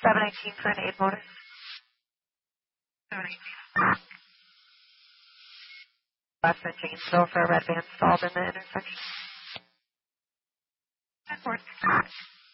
718 for an 8 motor. 718. Last switching still for a red van stalled in the intersection. 10-4.